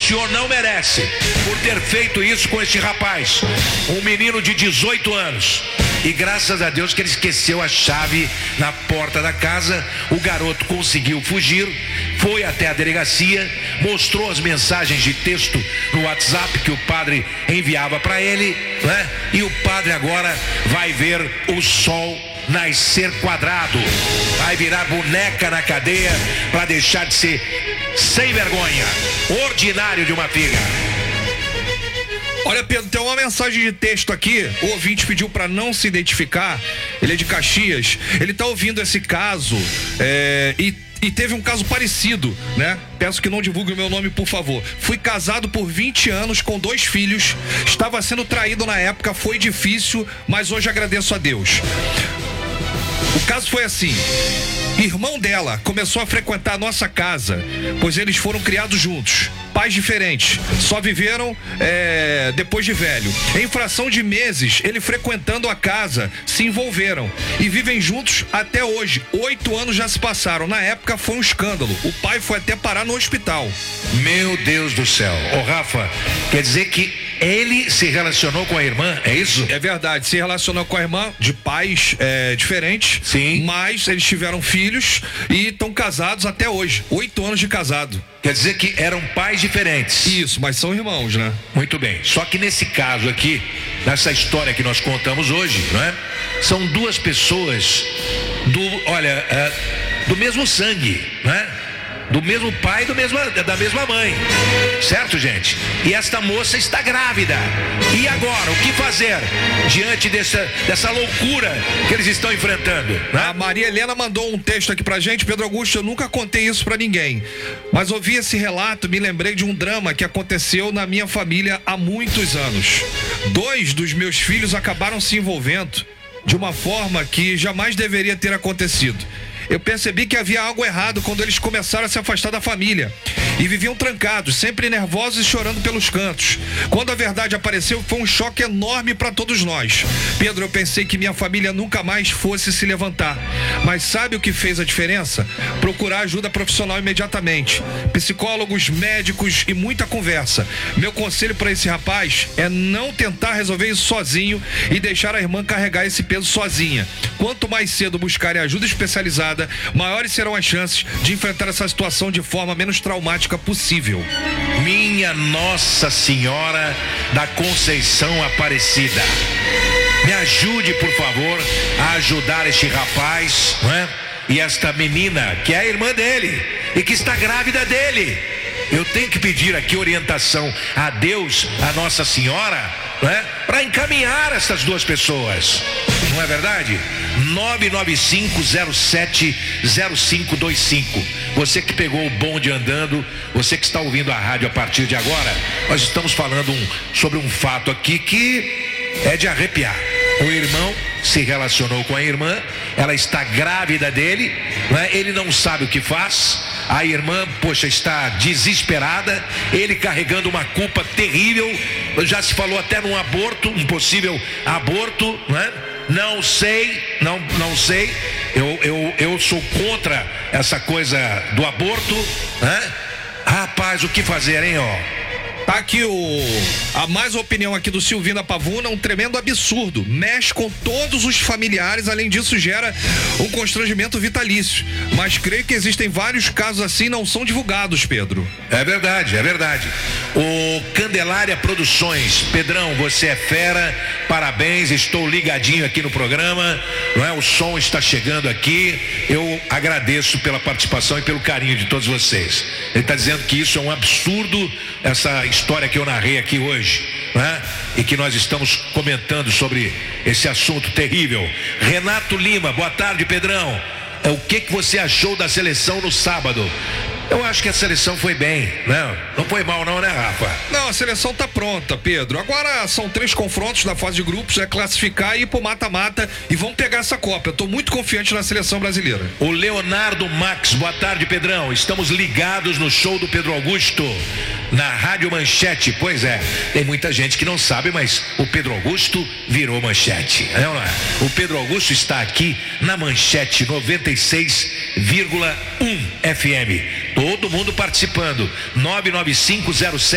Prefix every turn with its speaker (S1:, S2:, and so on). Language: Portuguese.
S1: senhor não merece por ter feito isso com este rapaz, um menino de 18 anos. E graças a Deus que ele esqueceu a chave na porta da casa. O garoto conseguiu fugir, foi até a delegacia, mostrou as mensagens de texto no WhatsApp que o padre enviava para ele, né? E o padre agora vai ver o sol nascer quadrado, vai virar boneca na cadeia para deixar de ser sem vergonha, ordinário de uma figa.
S2: Olha, Pedro, tem uma mensagem de texto aqui. O ouvinte pediu para não se identificar. Ele é de Caxias. Ele tá ouvindo esse caso e teve um caso parecido, né? Peço que não divulgue o meu nome, por favor. Fui casado por 20 anos com 2 filhos. Estava sendo traído na época, foi difícil, mas hoje agradeço a Deus. O caso foi assim: irmão dela começou a frequentar a nossa casa, pois eles foram criados juntos. Pais diferentes, só viveram depois de velho. Em fração de meses, ele frequentando a casa, se envolveram e vivem juntos até hoje. 8 anos já se passaram. Na época foi um escândalo. O pai foi até parar no hospital.
S1: Meu Deus do céu. Ô Rafa, quer dizer que ele se relacionou com a irmã, é isso?
S2: É verdade, se relacionou com a irmã de pais diferentes.
S1: Sim.
S2: Mas eles tiveram filhos e estão casados até hoje. 8 anos de casado.
S1: Quer dizer que eram pais diferentes.
S2: Isso, mas são irmãos, né?
S1: Muito bem. Só que nesse caso aqui, nessa história que nós contamos hoje, não é? São 2 pessoas do mesmo sangue, não é? Do mesmo pai, da mesma mãe. Certo, gente? E esta moça está grávida. E agora, o que fazer diante dessa loucura que eles estão enfrentando, né?
S2: A Maria Helena mandou um texto aqui pra gente. Pedro Augusto, eu nunca contei isso pra ninguém, mas ouvi esse relato, me lembrei de um drama que aconteceu na minha família há muitos anos. 2 dos meus filhos acabaram se envolvendo de uma forma que jamais deveria ter acontecido. Eu percebi que havia algo errado quando eles começaram a se afastar da família e viviam trancados, sempre nervosos e chorando pelos cantos. Quando a verdade apareceu, foi um choque enorme para todos nós. Pedro, eu pensei que minha família nunca mais fosse se levantar. Mas sabe o que fez a diferença? Procurar ajuda profissional imediatamente. Psicólogos, médicos e muita conversa. Meu conselho para esse rapaz é não tentar resolver isso sozinho e deixar a irmã carregar esse peso sozinha. Quanto mais cedo buscarem ajuda especializada, maiores serão as chances de enfrentar essa situação de forma menos traumática possível.
S1: Minha Nossa Senhora da Conceição Aparecida, me ajude, por favor, a ajudar este rapaz, não é? E esta menina, que é a irmã dele e que está grávida dele. Eu tenho que pedir aqui orientação a Deus, a Nossa Senhora, não é? Para encaminhar essas 2 pessoas. Não é verdade? 995070525. Você que pegou o bonde andando, você que está ouvindo a rádio a partir de agora, nós estamos falando sobre um fato aqui que é de arrepiar. O irmão se relacionou com a irmã, ela está grávida dele, né? Ele não sabe o que faz. A irmã, poxa, está desesperada, ele carregando uma culpa terrível. Já se falou até num aborto, um possível aborto, né? Não sei. Eu sou contra essa coisa do aborto, né? Rapaz, o que fazer, hein, ó?
S2: Tá aqui a mais opinião aqui do Silvino da Pavuna, um tremendo absurdo. Mexe com todos os familiares, além disso gera um constrangimento vitalício. Mas creio que existem vários casos assim, não são divulgados, Pedro.
S1: É verdade. O Candelária Produções, Pedrão, você é fera, parabéns, estou ligadinho aqui no programa, não é? O som está chegando aqui, eu agradeço pela participação e pelo carinho de todos vocês. Ele está dizendo que isso é um absurdo, essa história que eu narrei aqui hoje, né? E que nós estamos comentando sobre esse assunto terrível. Renato Lima, boa tarde, Pedrão. O que você achou da seleção no sábado? Eu acho que a seleção foi bem, né? Não foi mal não, né, Rafa?
S2: Não, a seleção tá pronta, Pedro. Agora são 3 confrontos na fase de grupos, é classificar e ir pro mata-mata e vão pegar essa Copa. Eu tô muito confiante na seleção brasileira.
S1: O Leonardo Max, boa tarde, Pedrão. Estamos ligados no show do Pedro Augusto na Rádio Manchete. Pois é, tem muita gente que não sabe, mas o Pedro Augusto virou manchete, não é? O Pedro Augusto está aqui na Manchete 96,1 FM. Todo mundo participando. 99507